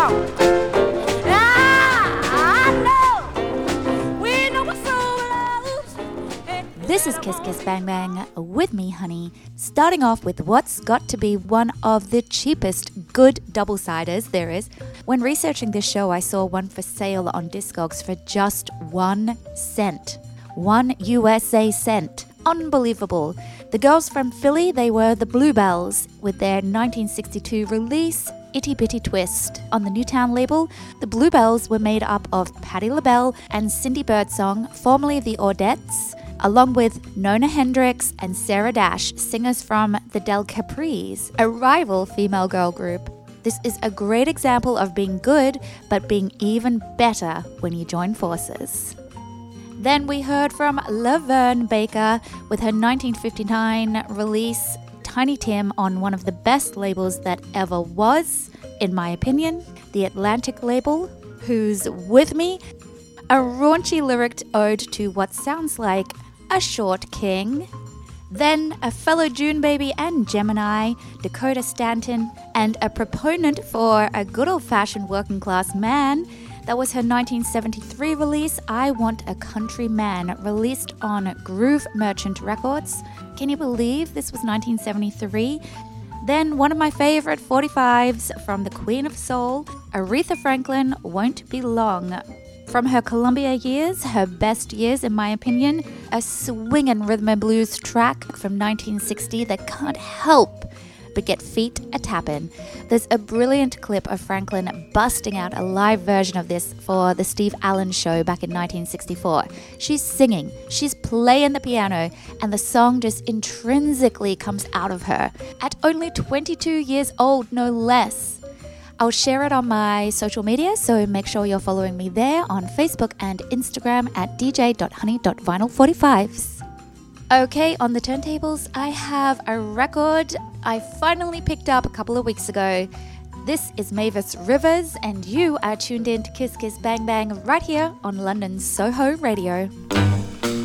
on. I know we know what soul loves. This is Kiss Kiss Bang Bang with me, honey. Starting off with what's got to be one of the cheapest good double-siders there is. When researching this show, I saw one for sale on Discogs for just 1 cent. 1 USA cent. Unbelievable. The girls from Philly, they were the Bluebells with their 1962 release, Itty Bitty Twist. On the Newtown label, the Bluebells were made up of Patti LaBelle and Cindy Birdsong, formerly the Audettes, along with Nona Hendryx and Sarah Dash, singers from the Del Capris, a rival female girl group. This is a great example of being good, but being even better when you join forces. Then we heard from Laverne Baker with her 1959 release, Tiny Tim, on one of the best labels that ever was, in my opinion, the Atlantic label, Who's With Me, a raunchy lyric ode to what sounds like a short king. Then a fellow June baby and Gemini, Dakota Stanton, and a proponent for a good old-fashioned working-class man. That was her 1973 release, I Want a Country Man, released on Groove Merchant Records. Can you believe this was 1973? Then one of my favorite 45s from the Queen of Soul, Aretha Franklin, Won't Be Long. From her Columbia years, her best years in my opinion, a swingin' rhythm and blues track from 1960 that can't help but get feet a-tappin'. There's a brilliant clip of Franklin busting out a live version of this for the Steve Allen Show back in 1964. She's singing, she's playing the piano, and the song just intrinsically comes out of her. At only 22 years old, no less. I'll share it on my social media, so make sure you're following me there on Facebook and Instagram at dj.honey.vinyl45s. Okay, on the turntables, I have a record I finally picked up a couple of weeks ago. This is Mavis Rivers, and you are tuned in to Kiss Kiss Bang Bang right here on London's Soho Radio.